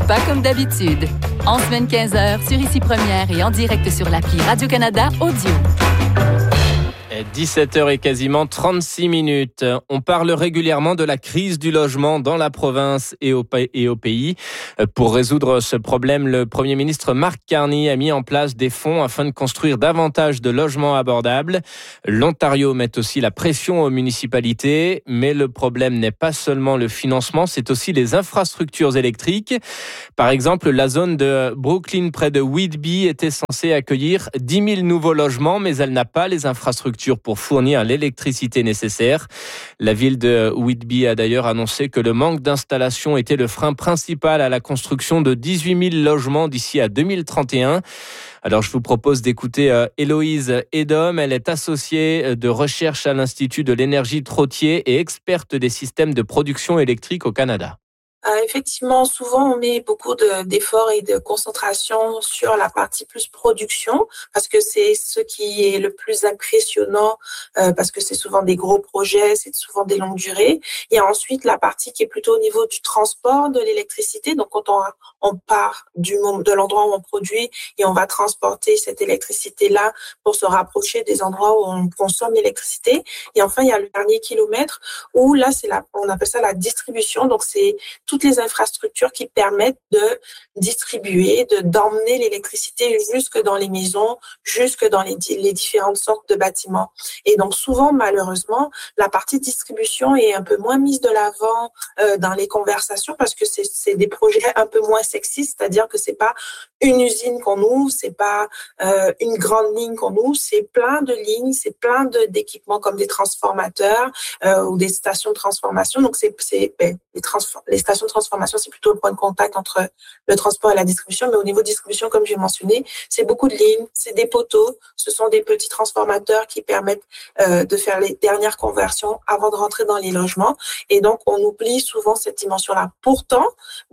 Pas comme d'habitude. En semaine 15h, sur Ici Première et en direct sur l'appli Radio-Canada Audio. 17h et quasiment 36 minutes. On parle régulièrement de la crise du logement dans la province et au pays. Pour résoudre ce problème, le Premier ministre Mark Carney a mis en place des fonds afin de construire davantage de logements abordables. L'Ontario met aussi la pression aux municipalités, mais le problème n'est pas seulement le financement, c'est aussi les infrastructures électriques. Par exemple, la zone de Brooklyn près de Whitby était censée accueillir 10 000 nouveaux logements, mais elle n'a pas les infrastructures pour fournir l'électricité nécessaire. La ville de Whitby a d'ailleurs annoncé que le manque d'installation était le frein principal à la construction de 18 000 logements d'ici à 2031. Alors, je vous propose d'écouter Héloïse Edom. Elle est associée de recherche à l'Institut de l'énergie Trottier et experte des systèmes de production électrique au Canada. Effectivement, souvent on met beaucoup d'efforts et de concentration sur la partie plus production parce que c'est ce qui est le plus impressionnant parce que c'est souvent des gros projets, c'est souvent des longues durées. Il y a ensuite la partie qui est plutôt au niveau du transport de l'électricité. Donc quand on part de l'endroit où on produit et on va transporter cette électricité-là pour se rapprocher des endroits où on consomme l'électricité. Et enfin, il y a le dernier kilomètre où là, on appelle ça la distribution. Donc c'est toutes les infrastructures qui permettent de distribuer, d'emmener l'électricité jusque dans les maisons, jusque dans les différentes sortes de bâtiments. Et donc souvent, malheureusement, la partie distribution est un peu moins mise de l'avant dans les conversations parce que c'est des projets un peu moins sexistes, c'est-à-dire que c'est pas une usine qu'on ouvre, c'est pas une grande ligne qu'on ouvre, c'est plein de lignes, c'est plein d'équipements comme des transformateurs ou des stations de transformation. Donc les stations de transformation, c'est plutôt le point de contact entre le transport et la distribution. Mais au niveau de distribution, comme j'ai mentionné, c'est beaucoup de lignes, c'est des poteaux, ce sont des petits transformateurs qui permettent de faire les dernières conversions avant de rentrer dans les logements. Et donc, on oublie souvent cette dimension-là. Pourtant,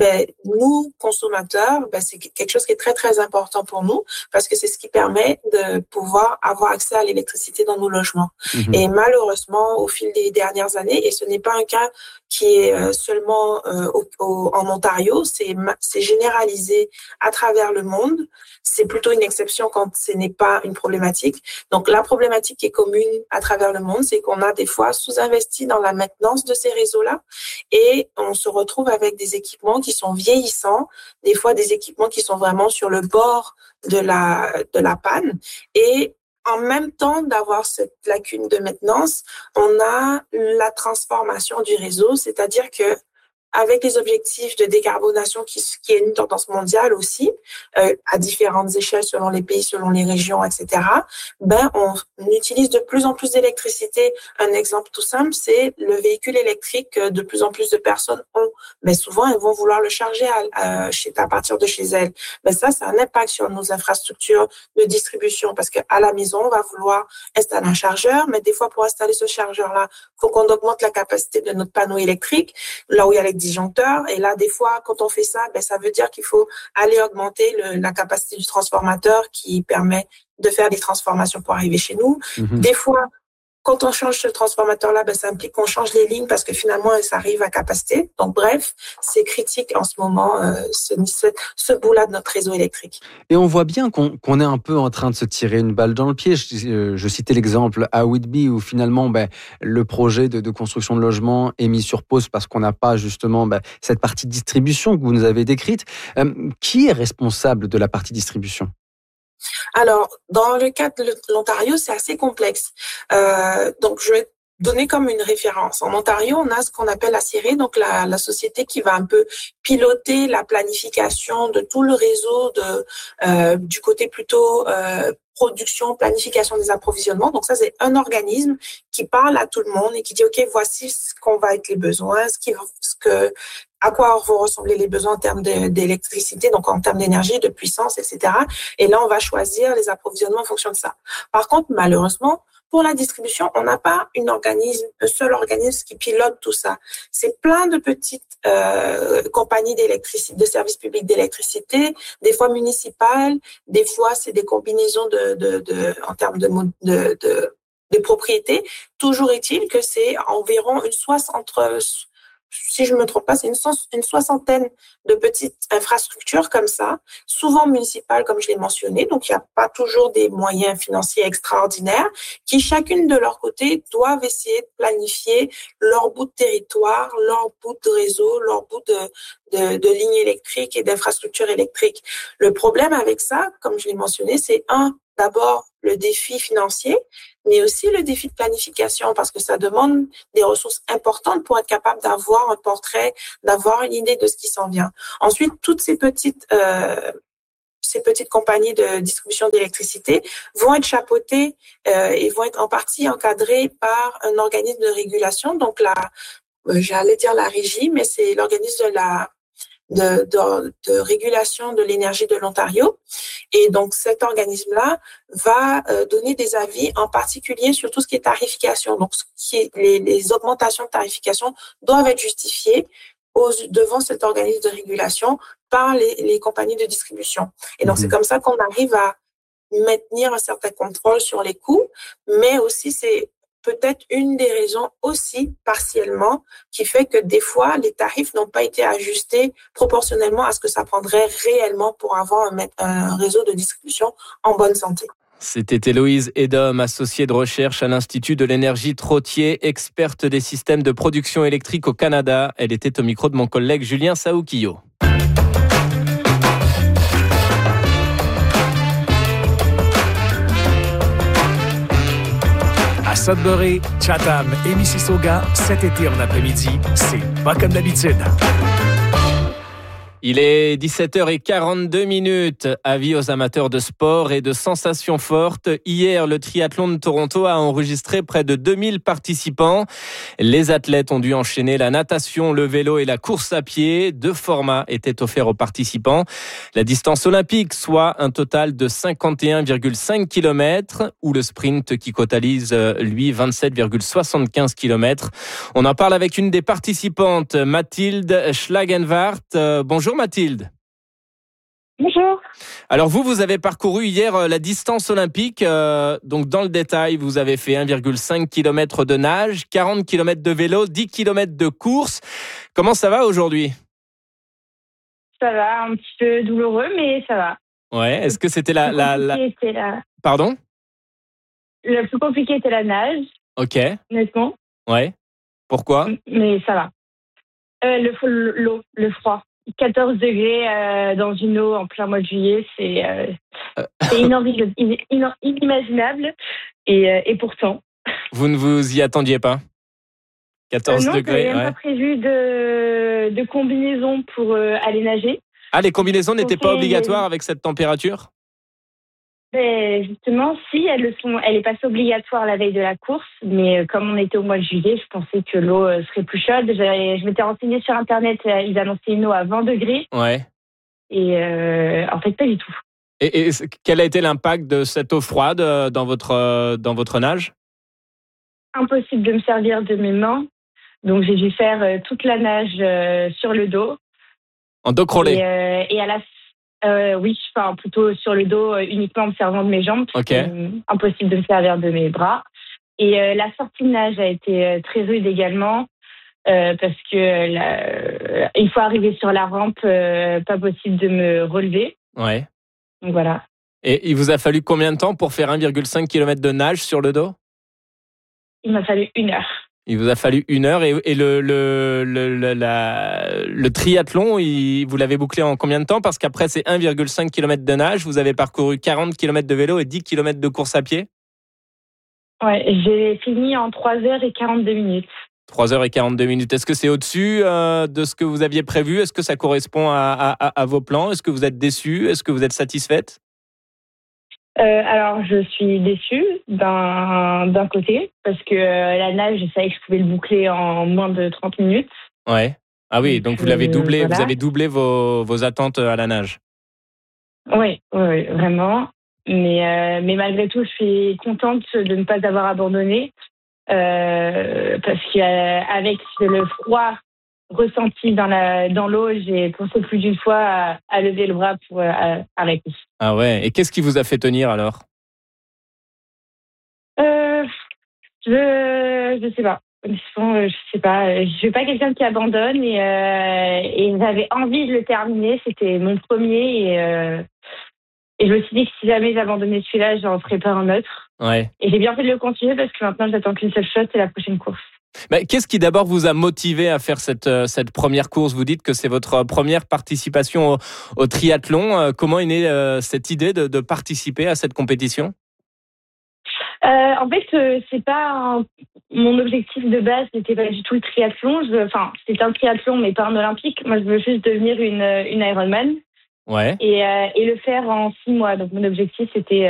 nous, consommateurs, c'est quelque chose qui est très, très important pour nous parce que c'est ce qui permet de pouvoir avoir accès à l'électricité dans nos logements. Mmh. Et malheureusement, au fil des dernières années, et ce n'est pas un cas qui est seulement en Ontario, c'est généralisé à travers le monde. C'est plutôt une exception quand ce n'est pas une problématique. Donc, la problématique qui est commune à travers le monde, c'est qu'on a des fois sous-investi dans la maintenance de ces réseaux-là et on se retrouve avec des équipements qui sont vieillissants, des fois des équipements qui sont vraiment sur le bord de la panne et en même temps d'avoir cette lacune de maintenance, on a la transformation du réseau, c'est-à-dire que avec les objectifs de décarbonation qui est une tendance mondiale aussi, à différentes échelles selon les pays, selon les régions, etc., on utilise de plus en plus d'électricité. Un exemple tout simple, c'est le véhicule électrique que de plus en plus de personnes ont. Mais souvent, elles vont vouloir le charger à partir de chez elles. Ça a un impact sur nos infrastructures de distribution parce qu'à la maison, on va vouloir installer un chargeur, mais des fois, pour installer ce chargeur-là, il faut qu'on augmente la capacité de notre panneau électrique, là où il y a les disjoncteurs. Et là, des fois, quand on fait ça, ça veut dire qu'il faut aller augmenter la capacité du transformateur qui permet de faire des transformations pour arriver chez nous. Mmh. Des fois, quand on change ce transformateur-là, ça implique qu'on change les lignes parce que finalement, ça arrive à capacité. Donc, bref, c'est critique en ce moment, ce bout-là de notre réseau électrique. Et on voit bien qu'on est un peu en train de se tirer une balle dans le pied. Je citais l'exemple à Whitby où finalement, le projet de construction de logements est mis sur pause parce qu'on n'a pas justement cette partie distribution que vous nous avez décrite. Qui est responsable de la partie distribution ? Alors, dans le cas de l'Ontario, c'est assez complexe. Donc, je vais donner comme une référence. En Ontario, on a ce qu'on appelle la CIRE, donc la société qui va un peu piloter la planification de tout le réseau du côté plutôt production, planification des approvisionnements. Donc ça, c'est un organisme qui parle à tout le monde et qui dit, OK, voici ce qu'on va être les besoins, à quoi vont ressembler les besoins en termes d'électricité, donc en termes d'énergie, de puissance, etc. Et là, on va choisir les approvisionnements en fonction de ça. Par contre, malheureusement, pour la distribution, on n'a pas un seul organisme qui pilote tout ça. C'est plein de petites compagnies de services publics d'électricité, des fois municipales, des fois c'est des combinaisons en termes de propriété. Toujours est-il que c'est environ entre si je me trompe pas, c'est une soixantaine de petites infrastructures comme ça, souvent municipales, comme je l'ai mentionné. Donc, il n'y a pas toujours des moyens financiers extraordinaires qui, chacune de leur côté, doivent essayer de planifier leur bout de territoire, leur bout de réseau, leur bout de lignes électriques et d'infrastructures électriques. Le problème avec ça, comme je l'ai mentionné, c'est d'abord le défi financier, mais aussi le défi de planification, parce que ça demande des ressources importantes pour être capable d'avoir un portrait, d'avoir une idée de ce qui s'en vient. Ensuite, toutes ces petites compagnies de distribution d'électricité vont être chapeautées et vont être en partie encadrées par un organisme de régulation. Donc, j'allais dire la régie, mais c'est l'organisme de régulation de l'énergie de l'Ontario. Et donc, cet organisme-là va donner des avis, en particulier sur tout ce qui est tarification. Donc, les augmentations de tarification doivent être justifiées devant cet organisme de régulation par les compagnies de distribution. Et donc, c'est comme ça qu'on arrive à maintenir un certain contrôle sur les coûts, mais aussi c'est peut-être une des raisons aussi partiellement qui fait que des fois, les tarifs n'ont pas été ajustés proportionnellement à ce que ça prendrait réellement pour avoir un réseau de distribution en bonne santé. C'était Héloïse Edom, associée de recherche à l'Institut de l'énergie Trottier, experte des systèmes de production électrique au Canada. Elle était au micro de mon collègue Julien Saoukio. À Sudbury, Chatham et Mississauga, cet été en après-midi, c'est pas comme d'habitude. Il est 17h42. Avis aux amateurs de sport et de sensations fortes. Hier, le triathlon de Toronto a enregistré près de 2000 participants. Les athlètes ont dû enchaîner la natation, le vélo et la course à pied. 2 formats étaient offerts aux participants. La distance olympique, soit un total de 51,5 km, ou le sprint qui totalise, lui, 27,75 km. On en parle avec une des participantes, Mathilde Schlagenwart. Bonjour Mathilde. Bonjour. Alors vous avez parcouru hier la distance olympique. Donc dans le détail, vous avez fait 1,5 km de nage, 40 km de vélo, 10 km de course. Comment ça va aujourd'hui ? Ça va, un petit peu douloureux, mais ça va. Ouais, est-ce que c'était Pardon ? Le plus compliqué était la nage. Ok. Honnêtement. Ouais. Pourquoi ? Mais ça va. L'eau, le froid. 14 degrés dans une eau en plein mois de juillet, c'est inimaginable. Et pourtant. Vous ne vous y attendiez pas ? 14 degrés. Non, pas prévu de combinaison pour aller nager. Ah, les combinaisons n'étaient pas obligatoires avec cette température ? Ben, justement, si, elles le sont. Elle est passée obligatoire la veille de la course, mais comme on était au mois de juillet, je pensais que l'eau serait plus chaude. Je m'étais renseignée sur Internet, ils annonçaient une eau à 20 degrés. Ouais. Et en fait, pas du tout. Et quel a été l'impact de cette eau froide dans votre nage ? Impossible de me servir de mes mains. Donc, j'ai dû faire toute la nage sur le dos. En dos crawlé ? Et à la oui, enfin plutôt sur le dos, uniquement en me servant de mes jambes. Ok. Impossible de me servir de mes bras. Et la sortie de nage a été très rude également, parce que une fois arrivée sur la rampe, pas possible de me relever. Ouais. Donc voilà. Et il vous a fallu combien de temps pour faire 1,5 km de nage sur le dos ? Il m'a fallu 1 heure. Il vous a fallu 1 heure et le triathlon, vous l'avez bouclé en combien de temps ? Parce qu'après, c'est 1,5 km de nage, vous avez parcouru 40 km de vélo et 10 km de course à pied ? Ouais, j'ai fini en 3h42. 3h42. Est-ce que c'est au-dessus de ce que vous aviez prévu ? Est-ce que ça correspond à vos plans ? Est-ce que vous êtes déçue ? Est-ce que vous êtes satisfaite ? Alors, je suis déçue d'un côté, parce que la nage, je savais que je pouvais le boucler en moins de 30 minutes. Ouais. Ah oui, donc vous l'avez doublé, voilà. Vous avez doublé vos attentes à la nage. Oui, vraiment. Mais malgré tout, je suis contente de ne pas avoir abandonné, parce qu'avec le froid ressenti dans l'eau, j'ai pensé plus d'une fois à lever le bras pour arrêter. Ah ouais. Et qu'est-ce qui vous a fait tenir alors ? Je sais pas. Honnêtement, je sais pas. Je suis pas quelqu'un qui abandonne et j'avais envie de le terminer. C'était mon premier et je me suis dit que si jamais j'abandonnais celui-là, j'en ferais pas un autre. Ouais. Et j'ai bien fait de le continuer parce que maintenant, j'attends qu'une seule chose, c'est la prochaine course. Mais qu'est-ce qui d'abord vous a motivé à faire cette première course? Vous dites que c'est votre première participation au triathlon. Comment est née cette idée de participer à cette compétition? En fait, c'est pas mon objectif de base, n'était pas du tout le triathlon. C'est un triathlon, mais pas un olympique. Moi, je veux juste devenir une Ironman. Ouais. Et le faire en 6 mois. Donc, mon objectif, c'était